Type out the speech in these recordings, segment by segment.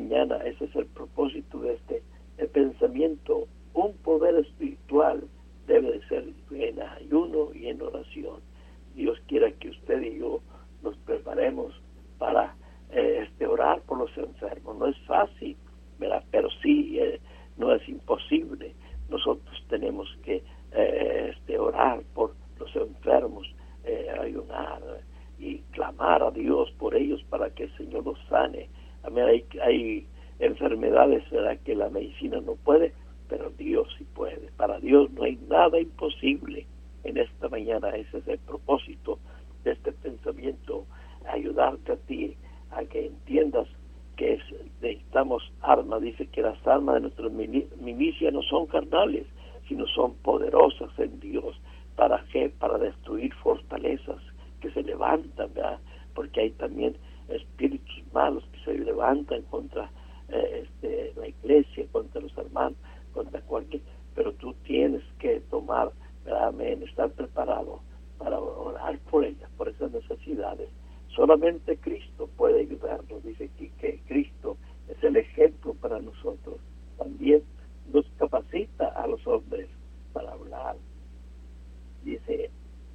mañana ese es el propósito de el pensamiento. Un poder espiritual debe de ser en ayuno y en oración. Dios quiera que usted y yo nos preparemos para orar por los enfermos. No es fácil, ¿verdad? Pero sí, no es imposible. Nosotros tenemos que orar por los enfermos, ayunar y clamar a Dios por ellos para que el Señor los sane. A mí hay enfermedades, ¿verdad?, que la medicina no puede, pero Dios sí puede. Para Dios no hay nada imposible. En esta mañana ese es el propósito de este pensamiento, ayudarte a ti a que entiendas que necesitamos armas. Dice que las armas de nuestra milicia no son carnales, sino son poderosas en Dios. ¿Para qué? Para destruir fortalezas que se levantan, ¿verdad? Porque hay también espíritus malos que se levantan contra la iglesia, contra los hermanos, contra cualquier... Pero tú tienes que tomar, ¿verdad? Amén, estar preparado para orar por ellas, por esas necesidades. Solamente Cristo puede ayudarnos. Dice aquí que Cristo es el ejemplo para nosotros. También nos capacita a los hombres para hablar. Dice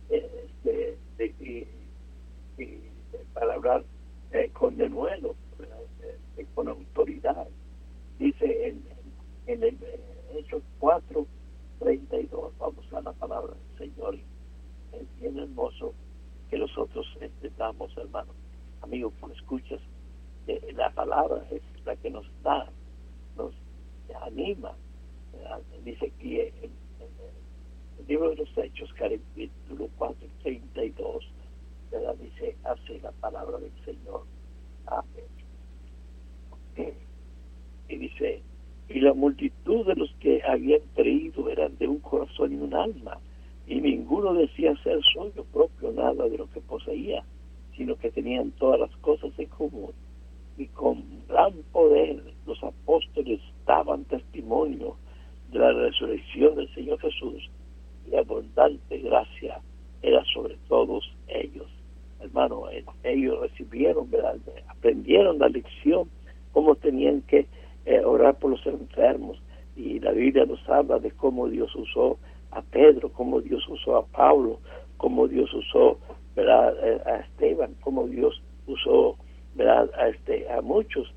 para hablar con denuedo, con autoridad. Dice en el Hechos 4:32, vamos a la palabra del Señor. Es bien hermoso que nosotros entendamos, hermano, amigo, que me escuchas, la palabra es la que nos da, nos anima, ¿verdad? Dice aquí en el libro de los Hechos, capítulo 4:32, ¿verdad? Dice así la palabra del Señor. Amén. Y dice, y la multitud de los que habían creído eran de un corazón y un alma, y ninguno decía ser suyo propio nada de lo que poseía, sino que tenían todas las cosas en común. Y con gran poder los apóstoles daban testimonio de la resurrección del Señor Jesús, y abundante gracia era sobre todos ellos. Hermano, ellos recibieron, ¿verdad?, aprendieron la lección, cómo tenían que orar por los enfermos. Y la Biblia nos habla de cómo Dios usó a Pedro, cómo Dios usó a Pablo, cómo Dios usó, ¿verdad?, a Esteban, cómo Dios usó, ¿verdad?, a muchos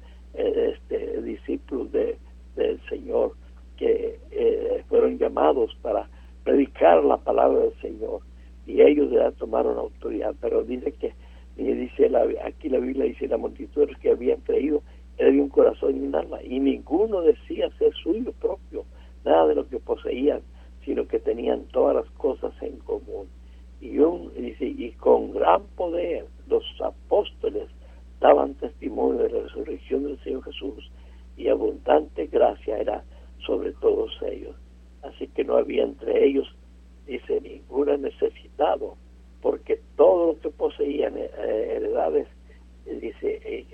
discípulos del Señor que fueron llamados para predicar la palabra del Señor, y ellos ya tomaron autoridad. Pero dice que aquí la Biblia dice, la multitud de los que habían creído era de un corazón y un alma, y ninguno decía ser suyo propio nada de lo que poseían, sino que tenían todas las cosas en común. Dice, y con gran poder los apóstoles daban testimonio de la resurrección del Señor Jesús, y abundante gracia era sobre todos ellos. Así que no había entre ellos, dice, ninguna necesitado, porque todo lo que poseían, heredades, dice,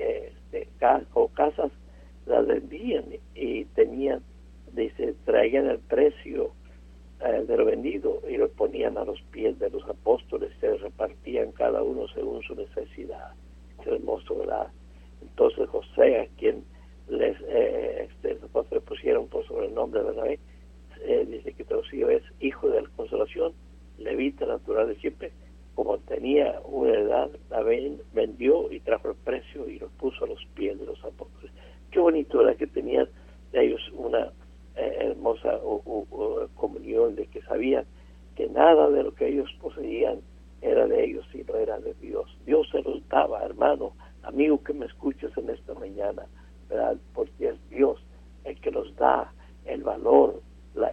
o casas, las vendían y tenían, dice, traían el precio de lo vendido y lo ponían a los pies de los apóstoles, se repartían cada uno según su necesidad. Es hermoso, ¿verdad? Entonces José, a quien los apóstoles pusieron por sobrenombre, ¿verdad? Dice que traducido es hijo de la consolación, levita natural de siempre, como tenía una edad, la vendió y trajo el precio y lo puso a los pies de los apóstoles. Qué bonito era que tenían ellos una hermosa comunión, de que sabían que nada de lo que ellos poseían era de ellos, sino era de Dios. Dios se los daba, hermano, amigo que me escuchas en esta mañana, ¿verdad? Porque es Dios el que nos da el valor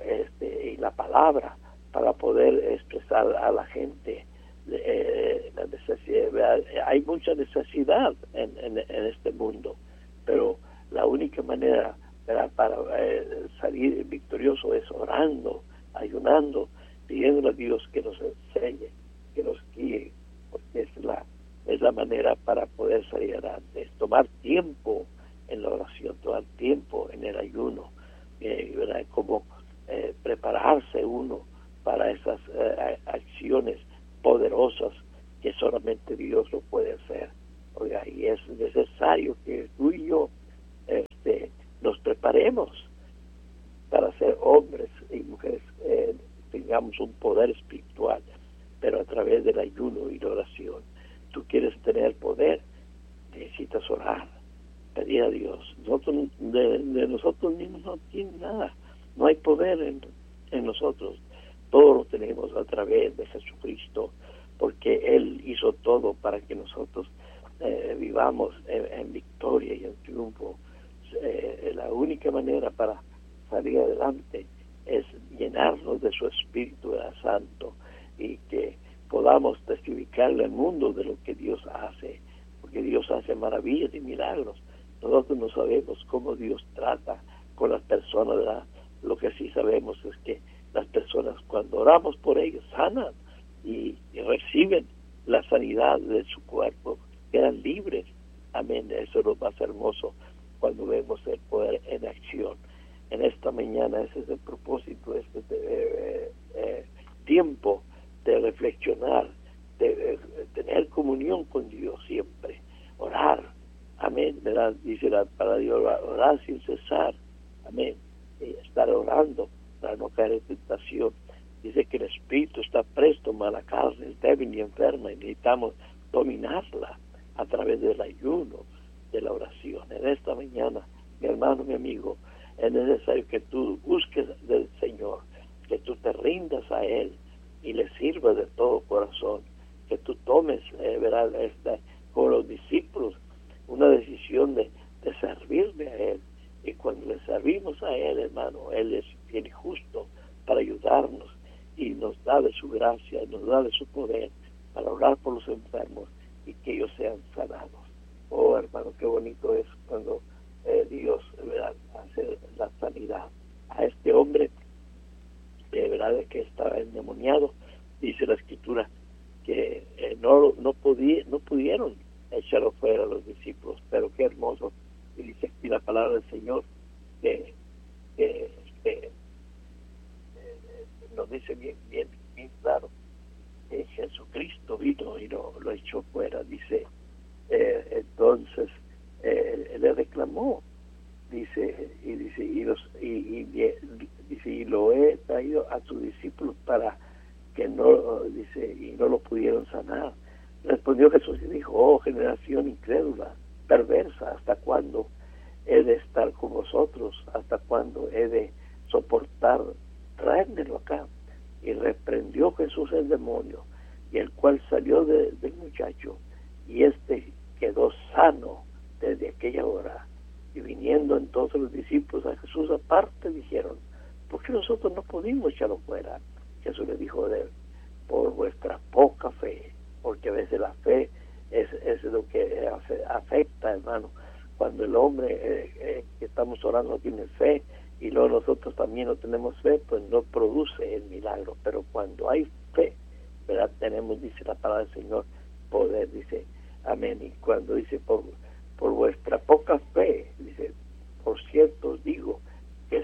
y la palabra para poder expresar a la gente la necesidad, ¿verdad? Hay mucha necesidad en este mundo, pero la única manera, ¿verdad?, para salir victorioso es orando, ayunando, pidiendo a Dios que nos enseñe, que nos guíe, porque es la manera para poder salir adelante. Es tomar tiempo en la oración, tomar tiempo en el ayuno, ¿verdad?, como prepararse uno para esas acciones poderosas que solamente Dios lo puede hacer. Oiga, y es necesario que tú y yo preparemos para ser hombres y mujeres, tengamos un poder espiritual, pero a través del ayuno y la oración. Tú quieres tener poder, necesitas orar, pedir a Dios. Nosotros, de nosotros mismos no tiene nada, no hay poder en nosotros. Todo lo tenemos a través de Jesucristo, porque Él hizo todo para que nosotros vivamos en victoria y en triunfo. La única manera para salir adelante es llenarnos de su Espíritu Santo y que podamos testificarle al mundo de lo que Dios hace, porque Dios hace maravillas y milagros. Nosotros no sabemos cómo Dios trata con las personas, ¿verdad? Lo que sí sabemos es que las personas, cuando oramos por ellos, sanan y reciben la sanidad de su cuerpo, quedan libres. Amén. Eso es lo más hermoso cuando vemos el poder en acción. En esta mañana ese es el propósito de este tiempo de reflexionar, de tener comunión con Dios siempre, orar. Amén. ¿Verdad? Dice la palabra de orar sin cesar. Amén. Y estar orando para no caer en tentación. Dice que el espíritu está presto, mas la carne es débil y enferma, y necesitamos dominarla a través del ayuno, de la oración. En esta mañana, mi hermano, mi amigo, es necesario que tú busques del Señor, que tú te rindas a Él y le sirvas de todo corazón, que tú tomes, ¿verdad? Con los discípulos, una decisión de servirle a Él. Y cuando le servimos a Él, hermano, Él es fiel y justo para ayudarnos y nos da de su gracia, nos da de su poder para orar por los enfermos y que ellos sean sanados. Oh, hermano, qué bonito es cuando Dios, ¿verdad?, hace la sanidad. A este hombre, de verdad, que estaba endemoniado, dice la Escritura que no pudieron echarlo fuera a los discípulos, pero qué hermoso. Y dice aquí la palabra del Señor que nos dice bien claro que Jesucristo vino y lo echó fuera. Dice, entonces le reclamó, dice y lo he traído a tus discípulos para que no, dice, y no lo pudieron sanar. Respondió Jesús y dijo, oh generación incrédula, perversa, ¿hasta cuándo he de estar con vosotros? ¿Hasta cuándo he de soportar? Tráemelo acá. Y reprendió Jesús el demonio, y el cual salió del muchacho, y quedó sano desde aquella hora. Y viniendo entonces los discípulos a Jesús aparte, dijeron, ¿por qué nosotros no pudimos echarlo fuera? Jesús le dijo de él, por vuestra poca fe, porque a veces la fe es lo que afecta, hermano. Cuando el hombre que estamos orando no tiene fe, y luego nosotros también no tenemos fe, pues no produce el milagro. Pero cuando hay fe, ¿verdad? Tenemos, dice la palabra del Señor, poder, dice, amén. Y cuando dice por vuestra poca fe, dice, por cierto os digo que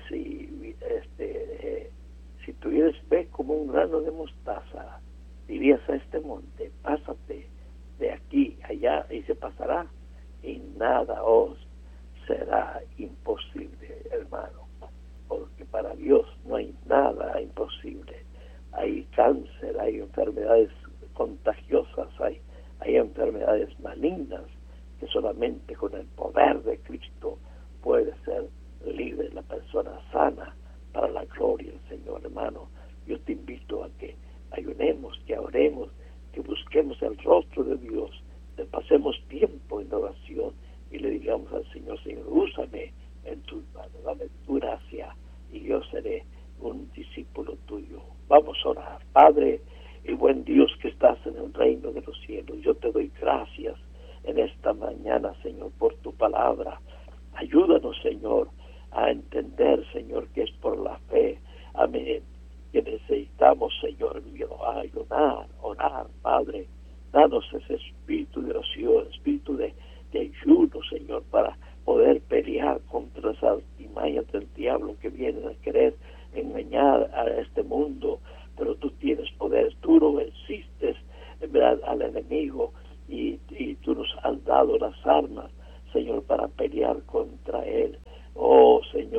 si tuvieras fe como un grano de mostaza, dirías a este monte, pásate de aquí allá, y se pasará, y nada os será imposible, hermano, porque para Dios no hay nada imposible. Hay cáncer, hay enfermedades contagiosas, hay enfermedades malignas que solamente con el poder de Cristo puede ser libre la persona sana para la gloria del Señor, hermano. Yo te invito a que ayunemos, que oremos, que busquemos el rostro de Dios, que pasemos tiempo en oración y le digamos al Señor, Señor, úsame en tus manos, dame tu gracia y yo seré un discípulo tuyo. Vamos a orar. Padre y buen Dios que estás en el reino de los cielos, yo te doy gracias en esta mañana, Señor, por tu palabra. Ayúdanos, Señor, a entender, Señor, que es por la fe, amén, que necesitamos, Señor mío, ayunar, orar, Padre. Danos ese espíritu de oración, espíritu de ayuno, Señor, para poder pelear contra esas artimañas del diablo que vienen a querer engañar a este mundo. Pero tú tienes poder, tú no venciste, ¿verdad?, al enemigo, y tú nos has dado las armas, Señor, para pelear contra él. Oh, Señor,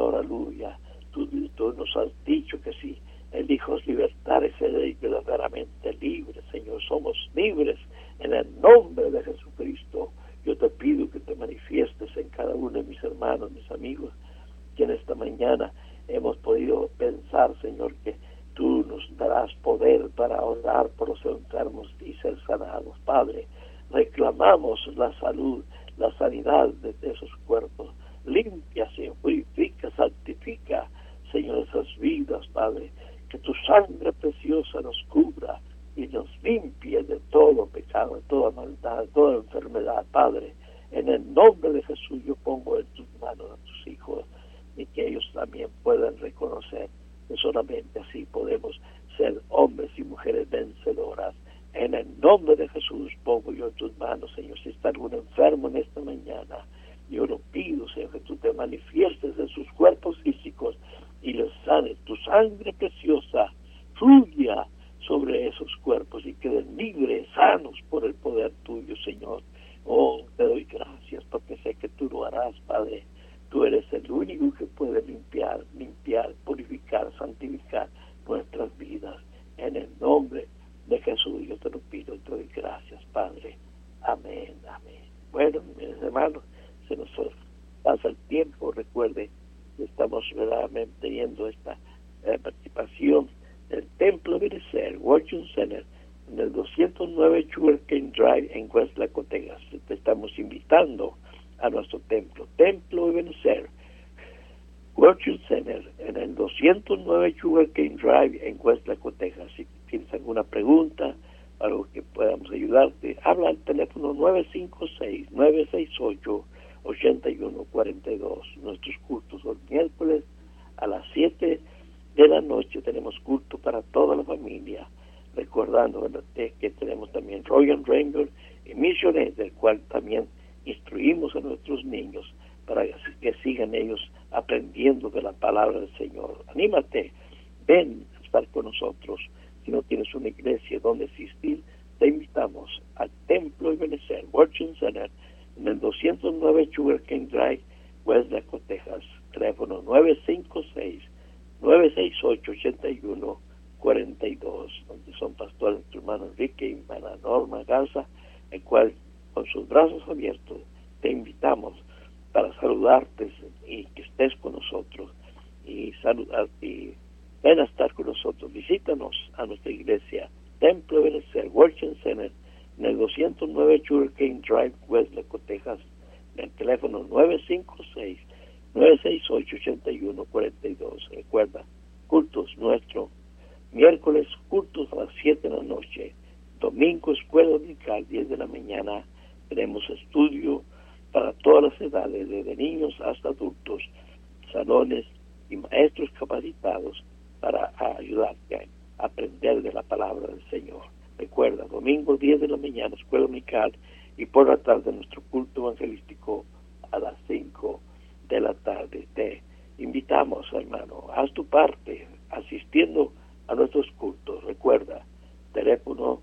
Señor, aleluya. Tú nos has dicho que si el Hijo es libertad, es verdaderamente libre, Señor. Somos libres en el nombre de Jesucristo. Yo te pido que te manifiestes en cada uno de mis hermanos, mis amigos, que en esta mañana hemos podido pensar, Señor, que tú nos darás poder para orar por los enfermos y ser sanados. Padre, reclamamos la salud, la sanidad de esos cuerpos. Limpia, Señor, purifica, santifica, Señor, esas vidas, Padre. Que tu sangre preciosa nos cubra y nos limpie de todo pecado, de toda maldad, de toda enfermedad, Padre. En el nombre de Jesús yo pongo en tus manos a tus hijos y que ellos también puedan reconocer que solamente así podemos ser hombres y mujeres vencedoras. En el nombre de Jesús pongo yo en tus manos, Señor. Si está algún enfermo en esta mañana, yo lo pido, Señor, que tú te manifiestes en sus cuerpos físicos y les sanes. Tu sangre preciosa fluya sobre esos cuerpos y queden libres, sanos por el poder tuyo, Señor. Oh, te doy gracias porque sé que tú lo harás, Padre. Tú eres el único que puede limpiar, purificar, santificar nuestras vidas. En el nombre de Jesús yo te lo pido y te doy gracias, Padre. Amén, amén. Bueno, mis hermanos, se nos pasa el tiempo. Recuerde que estamos verdaderamente teniendo esta participación del Templo Ebenezer Worship Center en el 209 Sugarcane Drive en West Laco, Texas. Te estamos invitando a nuestro templo Ebenezer Worship Center en el 209 Sugarcane Drive en West Laco, Texas. Si tienes alguna pregunta, algo que podamos ayudarte, habla al teléfono 956-968-8142. Nuestros cultos son miércoles a las 7 de la noche. Tenemos culto para toda la familia, recordando que tenemos también Royal Ranger y Misiones, del cual también instruimos a nuestros niños para que sigan ellos aprendiendo de la palabra del Señor. Anímate, ven a estar con nosotros. Si no tienes una iglesia donde asistir, te invitamos al Templo Ebenezer Worship Center en el 209 Sugarcane Drive, West Laco, Texas. Teléfono 956-968-8142, donde son pastores nuestro hermano Enrique y hermana Norma Garza, el cual con sus brazos abiertos te invitamos para saludarte y que estés con nosotros y ven a estar con nosotros. Visítanos a nuestra iglesia Templo Ebenezer Worship Center en el 209 Sugarcane Drive, West Laco, Texas, en el teléfono 956-968-8142. Recuerda, cultos nuestro miércoles, cultos a las 7 de la noche, domingo, escuela dominical, 10 de la mañana. Tenemos estudio para todas las edades, desde niños hasta adultos, salones y maestros capacitados para ayudarte a aprender de la palabra del Señor. Recuerda, domingo 10 de la mañana, escuela dominical, y por la tarde nuestro culto evangelístico a las 5 de la tarde. Te invitamos, hermano, haz tu parte asistiendo a nuestros cultos. Recuerda, teléfono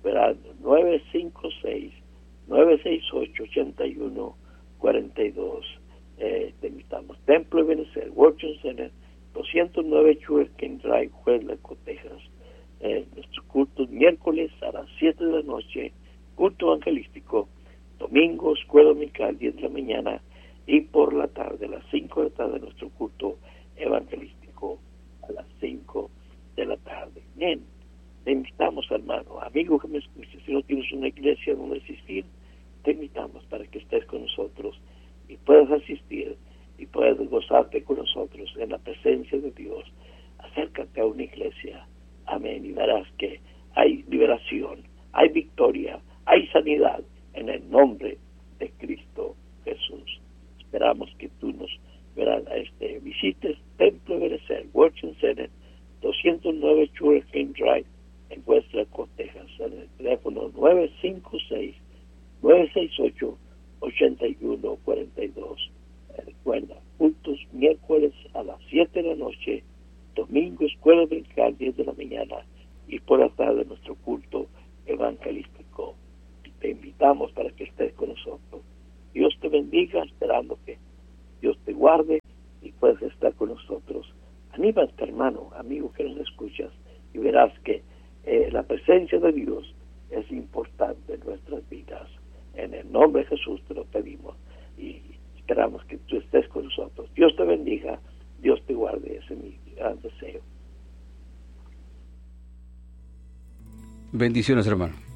956-968-8142. Te invitamos. Templo Ebenezer Worship Center, 209 Sugarcane Drive, West Laco, Texas. Nuestros cultos miércoles a las 7 de la noche, culto evangelístico, domingo, escuela dominical, 10 de la mañana, y por la tarde, a las 5 de la tarde, nuestro culto evangelístico a las 5 de la tarde. Bien, te invitamos, hermano, amigo que me escuches. Si no tienes una iglesia donde asistir, te invitamos para que estés con nosotros y puedas asistir y puedas gozarte con nosotros en la presencia de Dios. Acércate a una iglesia, amén, y verás que hay liberación, hay victoria, hay sanidad en el nombre de Cristo Jesús. Esperamos que tú nos visites Templo Ebenezer Worship Center, 209 Sugarcane Drive en West Laco, Texas, en el teléfono 956-968-8142. Recuerda, cultos miércoles a las 7 de la noche, domingo escuela dominical 10 de la mañana, y por la tarde nuestro culto evangelístico. Te invitamos para que estés con nosotros. Dios te bendiga, esperando que Dios te guarde y puedes estar con nosotros. Anímate, hermano, amigo que nos escuchas, y verás que la presencia de Dios es importante en nuestras vidas. En el nombre de Jesús te lo pedimos y esperamos que tú estés con nosotros. Dios te bendiga, Dios te guarde, ese es mi gran deseo. Bendiciones, hermano.